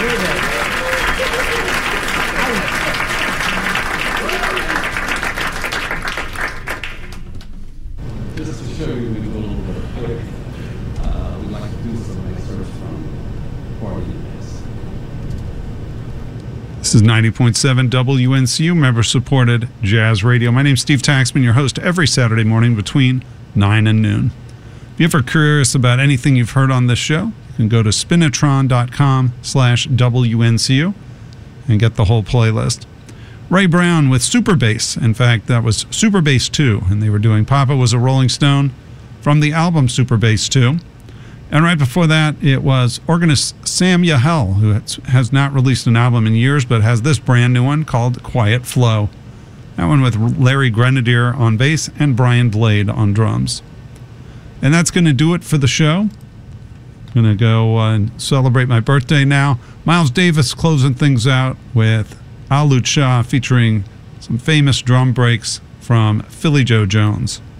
Just to show you maybe a little bit of quick, we'd like to do some excerpts from Party This. This is 90.7 WNCU, member-supported Jazz Radio. My name's Steve Taxman, your host every Saturday morning between 9 and noon. If you're ever curious about anything you've heard on this show, you can go to spinatron.com/WNCU and get the whole playlist. Ray Brown with Super Bass. In fact, that was Super Bass 2, and they were doing Papa Was a Rolling Stone from the album Super Bass 2. And right before that, it was organist Sam Yahel, who has not released an album in years, but has this brand new one called Quiet Flow. That one with Larry Grenadier on bass and Brian Blade on drums. And that's going to do it for the show. I'm going to go and celebrate my birthday now. Miles Davis closing things out with Alud Shah featuring some famous drum breaks from Philly Joe Jones.